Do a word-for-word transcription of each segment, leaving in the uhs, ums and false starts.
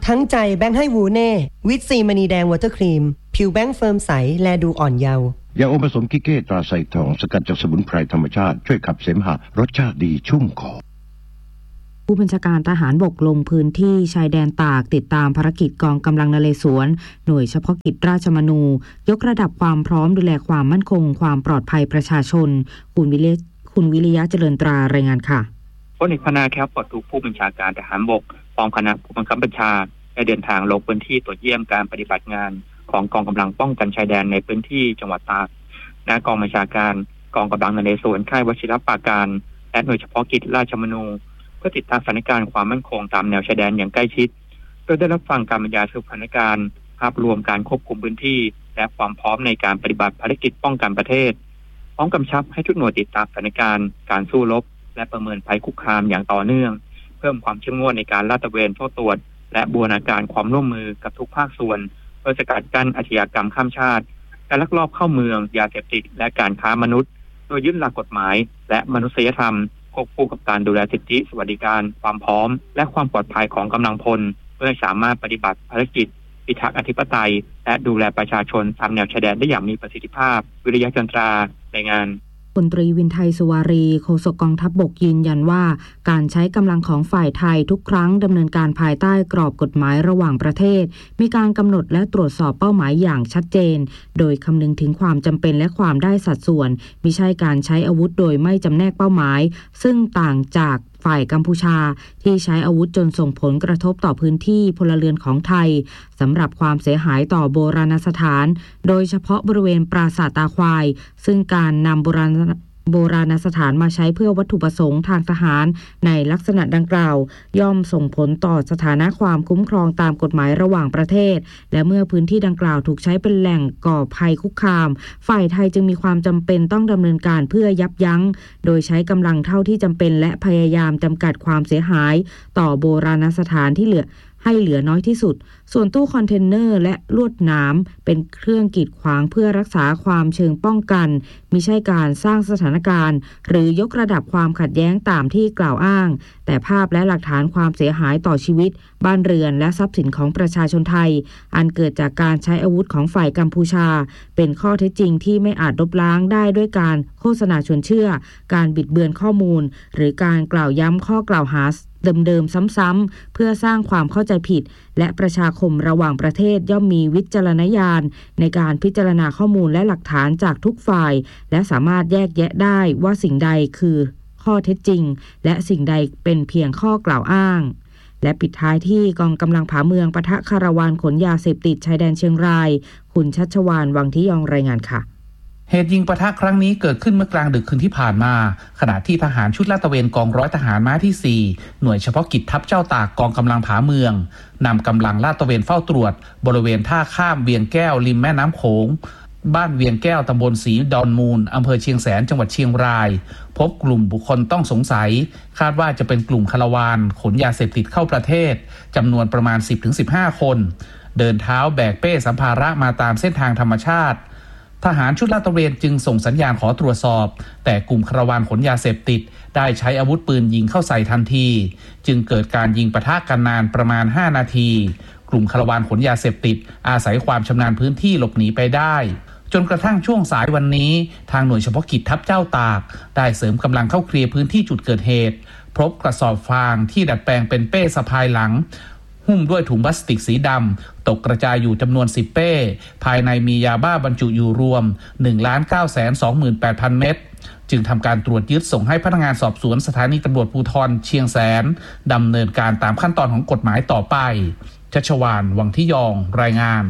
ทั้งใจแบงค์ให้วูเน่วิตซีมณีแดงวอเตอร์ครีมผิวแบงค์เฟิร์มใสแลดูอ่อนเยาว์ยาอมผสมกิเก้ตราไซทองสกัดจากสมุนไพรธรรมชาติช่วยขับเสมหะรสชาติดีชุ่มคอผู้บัญชาการทหารบกลงพื้นที่ชายแดนตากติดตามภารกิจกองกำลังนเรศวรหน่วยเฉพาะกิจราชมนูยกระดับความพร้อมดูแลความมั่นคงความปลอดภัยประชาชนคุณวิริคุณวิริยะเจริญตรารายงานค่ะพลเอกพนาแคปปอทุกผู้บัญชาการทหารบกพร้อมคณะผู้บังคับบัญชาได้เดินทางลงพื้นที่ตรวจเยี่ยมการปฏิบัติงานของกองกำลังป้องกันชายแดนในพื้นที่จังหวัดตากณกองบัญชาการกองกำลังนเรศวรค่ายวชิรปราการและหน่วยเฉพาะกิจราชมนูเพื่อติดตามสถานการณ์ความมั่นคงตามแนวชายแดนอย่างใกล้ชิดโดยได้รับฟังการบรรยายสถานการณ์ภาพรวมการควบคุมพื้นที่และความพร้อมในการปฏิบัติภารกิจป้องกันประเทศพร้อมกำชับให้ทุกหน่วยติดตามสถานการณ์การสู้รบและประเมินภัยคุกคามอย่างต่อเนื่องเพิ่มความเข้มงวดในการลาดตระเวนเฝ้าตรวจและบูรณาการความร่วมมือกับทุกภาคส่วนเพื่อสกัดกั้นอาชญากรรมข้ามชาติการลักลอบเข้าเมืองยาเสพติดและการค้ามนุษย์โดยยึดหลักกฎหมายและมนุษยธรรมควบคู่กับการดูแลสิทธิสวัสดิการความพร้อมและความปลอดภัยของกำลังพลเพื่อสามารถปฏิบัติภารกิจพิทักษ์อธิปไตยและดูแลประชาชนตามแนวชายแดนได้อย่างมีประสิทธิภาพวิริยะจันทราในงานพลตรีวินไทยสุวารีโฆษกกองทัพบกยืนยันว่าการใช้กำลังของฝ่ายไทยทุกครั้งดำเนินการภายใต้กรอบกฎหมายระหว่างประเทศมีการกำหนดและตรวจสอบเป้าหมายอย่างชัดเจนโดยคำนึงถึงความจำเป็นและความได้สัดส่วนมิใช่การใช้อาวุธโดยไม่จำแนกเป้าหมายซึ่งต่างจากฝ่ายกัมพูชาที่ใช้อาวุธจนส่งผลกระทบต่อพื้นที่พลเรือนของไทยสำหรับความเสียหายต่อโบราณสถานโดยเฉพาะบริเวณปราสาทตาควายซึ่งการนำโบราณโบราณสถานมาใช้เพื่อวัตถุประสงค์ทางทหารในลักษณะดังกล่าวย่อมส่งผลต่อสถานะความคุ้มครองตามกฎหมายระหว่างประเทศและเมื่อพื้นที่ดังกล่าวถูกใช้เป็นแหล่งก่อภัยคุกคามฝ่ายไทยจึงมีความจำเป็นต้องดำเนินการเพื่อยับยั้งโดยใช้กำลังเท่าที่จำเป็นและพยายามจำกัดความเสียหายต่อโบราณสถานที่เหลือให้เหลือน้อยที่สุดส่วนตู้คอนเทนเนอร์และลวดหนามเป็นเครื่องกีดขวางเพื่อรักษาความเชิงป้องกันมิใช่การสร้างสถานการณ์หรือยกระดับความขัดแย้งตามที่กล่าวอ้างแต่ภาพและหลักฐานความเสียหายต่อชีวิตบ้านเรือนและทรัพย์สินของประชาชนไทยอันเกิดจากการใช้อาวุธของฝ่ายกัมพูชาเป็นข้อเท็จจริงที่ไม่อาจลบล้างได้ด้วยการโฆษณาชวนเชื่อการบิดเบือนข้อมูลหรือการกล่าวย้ำข้อกล่าวหาเดิมๆซ้ำๆเพื่อสร้างความเข้าใจผิดและประชาคมระหว่างประเทศย่อมมีวิจารณญาณในการพิจารณาข้อมูลและหลักฐานจากทุกฝ่ายและสามารถแยกแยะได้ว่าสิ่งใดคือข้อเท็จจริงและสิ่งใดเป็นเพียงข้อกล่าวอ้างและปิดท้ายที่กองกำลังผาเมืองปะทะคาราวานขนยาเสพติดชายแดนเชียงรายคุณชัชวาลวังทิยองรายงานค่ะเหตุยิงปะทะครั้งนี้เกิดขึ้นเมื่อกลางดึกคืนที่ผ่านมาขณะที่ทหารชุดลาดตระเวนกองร้อยทหารม้าที่สี่หน่วยเฉพาะกิจทัพเจ้าตากกองกำลังผาเมืองนำกำลังลาดตระเวนเฝ้าตรวจบริเวณท่าข้ามเวียงแก้วริมแม่น้ำโขงบ้านเวียงแก้วตำบลศรีดอนมูลอำเภอเชียงแสนจังหวัดเชียงรายพบกลุ่มบุคคลต้องสงสัยคาดว่าจะเป็นกลุ่มคาราวานขนยาเสพติดเข้าประเทศจำนวนประมาณ สิบถึงสิบห้า คนเดินเท้าแบกเป้สัมภาระมาตามเส้นทางธรรมชาติทหารชุดลาดตระเวนจึงส่งสัญญาณขอตรวจสอบแต่กลุ่มคาราวานขนยาเสพติดได้ใช้อาวุธปืนยิงเข้าใส่ทันทีจึงเกิดการยิงปะทะกันนานประมาณห้านาทีกลุ่มคาราวานขนยาเสพติดอาศัยความชำนาญพื้นที่หลบหนีไปได้จนกระทั่งช่วงสายวันนี้ทางหน่วยเฉพาะกิจทัพเจ้าตากได้เสริมกำลังเข้าเคลียร์พื้นที่จุดเกิดเหตุพบกระสอบฟางที่ดัดแปลงเป็นเป้สะพายหลังหุ้มด้วยถุงพลาสติกสีดำตกกระจายอยู่จำนวนสิบเป้ภายในมียาบ้าบรรจุอยู่รวม หนึ่งล้านเก้าแสนสองหมื่นแปดพัน เม็ดจึงทำการตรวจยึดส่งให้พนักงานสอบสวนสถานีตำรวจภูธรเชียงแสนดำเนินการตามขั้นตอนของกฎหมายต่อไปชัชวาลวังทิยองรายงาน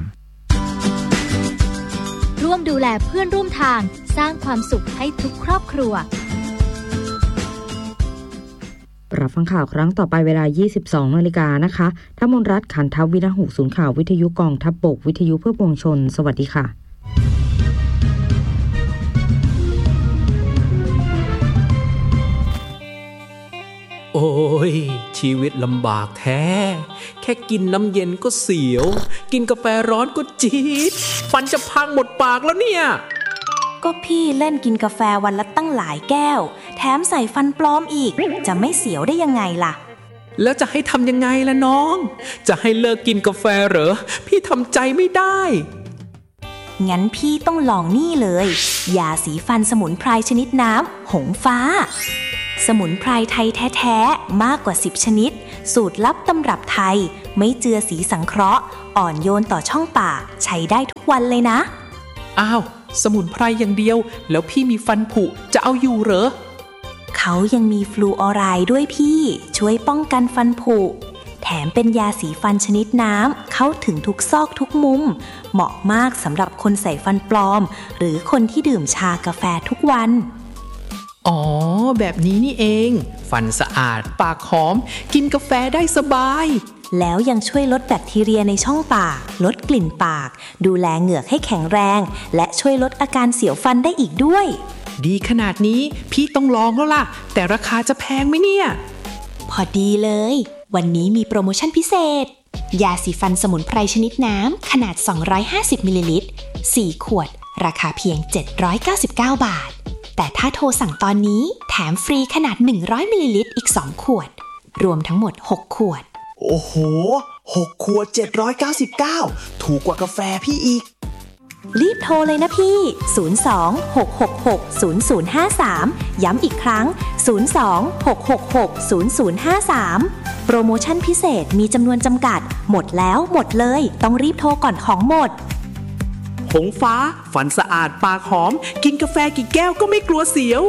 ร่วมดูแลเพื่อนร่วมทางสร้างความสุขให้ทุกครอบครัวรับฟังข่าวครั้งต่อไปเวลา ยี่สิบสองนาฬิกา นะคะทมนรัตน์ขันทวินหุศูนย์ข่าววิทยุกองทัพบกวิทยุเพื่อปวงชนสวัสดีค่ะโอ้ยชีวิตลำบากแท้แค่กินน้ำเย็นก็เสียวกินกาแฟร้อนก็จี๊ดฟันจะพังหมดปากแล้วเนี่ยก็พี่เล่นกินกาแฟวันละตั้งหลายแก้วแถมใส่ฟันปลอมอีกจะไม่เสียวได้ยังไงล่ะแล้วจะให้ทำยังไงล่ะน้องจะให้เลิกกินกาแฟเหรอพี่ทำใจไม่ได้งั้นพี่ต้องลองนี่เลยยาสีฟันสมุนไพรชนิดน้ำหงฟ้าสมุนไพรไทยแท้ๆมากกว่าสิบชนิดสูตรลับตำรับไทยไม่เจือสีสังเคราะห์อ่อนโยนต่อช่องปากใช้ได้ทุกวันเลยนะอ้าวสมุนไพรอย่างเดียวแล้วพี่มีฟันผุจะเอาอยู่เหรอเขายังมีฟลูออไรด์ด้วยพี่ช่วยป้องกันฟันผุแถมเป็นยาสีฟันชนิดน้ำเข้าถึงทุกซอกทุกมุมเหมาะมากสำหรับคนใส่ฟันปลอมหรือคนที่ดื่มชากาแฟทุกวันอ๋อแบบนี้นี่เองฟันสะอาดปากหอมกินกาแฟได้สบายแล้วยังช่วยลดแบคทีเรียในช่องปากลดกลิ่นปากดูแลเหงือกให้แข็งแรงและช่วยลดอาการเสียวฟันได้อีกด้วยดีขนาดนี้พี่ต้องลองแล้วล่ะแต่ราคาจะแพงไหมเนี่ยพอดีเลยวันนี้มีโปรโมชั่นพิเศษยาสีฟันสมุนไพรชนิดน้ำขนาดสองร้อยห้าสิบมิลลิลิตรสี่ขวดราคาเพียงเจ็ดร้อยเก้าสิบเก้าบาทแต่ถ้าโทรสั่งตอนนี้แถมฟรีขนาดหนึ่งร้อยมิลลิลิตรอีกสองขวดรวมทั้งหมดหกขวดโอ้โหหกขวดเจ็ดร้อยเก้าสิบเก้าถูกกว่ากาแฟพี่อีกรีบโทรเลยนะพี่ศูนย์ สอง หก หก หก ศูนย์ ศูนย์ ห้า สามย้ำอีกครั้งศูนย์ สอง หก หก หก ศูนย์ ศูนย์ ห้า สามโปรโมชั่นพิเศษมีจำนวนจำกัดหมดแล้วหมดเลยต้องรีบโทรก่อนของหมดหงฟ้าฟันสะอาดปากหอมกินกาแฟกี่แก้วก็ไม่กลัวเสียว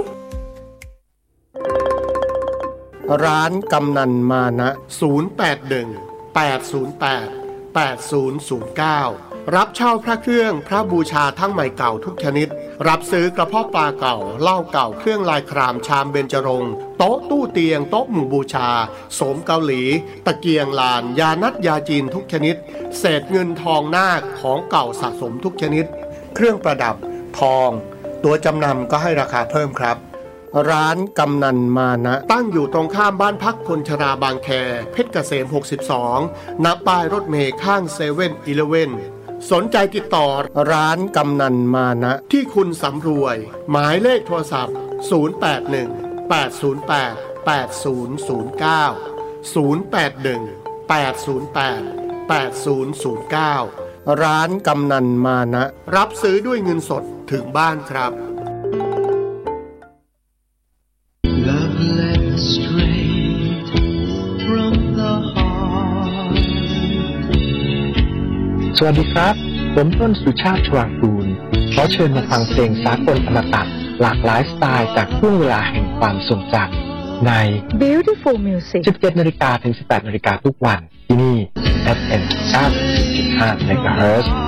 ร้านกำนันมานะศูนย์ แปด หนึ่ง แปด ศูนย์ แปด แปด ศูนย์ ศูนย์ เก้ารับเช่าพระเครื่องพระบูชาทั้งใหม่เก่าทุกชนิดรับซื้อกระเพาะปลาเก่าเหล้าเก่าเครื่องลายครามชามเบญจรงค์โต๊ะตู้เตียงโต๊ะหมู่บูชาโสมเกาหลีตะเกียงลานยานัดยาจีนทุกชนิดเศษเงินทองนาคของเก่าสะสมทุกชนิดเครื่องประดับทองตัวจำนำก็ให้ราคาเพิ่มครับร้านกำนันมานะตั้งอยู่ตรงข้ามบ้านพักคนชราบางแคเพชรเกษมหกสิบสองณป้ายรถเมล์ข้างเซเว่นอีเลฟเว่นสนใจติดต่อร้านกำนันมานะที่คุณสำรวยหมายเลขโทรศัพท์ศูนย์ แปด หนึ่ง แปด ศูนย์ แปด แปด ศูนย์ ศูนย์ เก้า ศูนย์ แปด หนึ่ง แปด ศูนย์ แปด แปด ศูนย์ ศูนย์ เก้าร้านกำนันมานะรับซื้อด้วยเงินสดถึงบ้านครับสวัสดีครับผมต้นสุชาติชวางกูลขอเชิญมาฟังเพลงสากลอมตะหลากหลายสไตล์จากช่วงเวลาแห่งความทรงจำใน Beautiful Music สิบเจ็ดนาฬิกาถึงสิบแปดนาฬิกาทุกวันที่นี่ เอฟ เอ็ม เก้าสิบจุดห้า เมกะเฮิรตซ์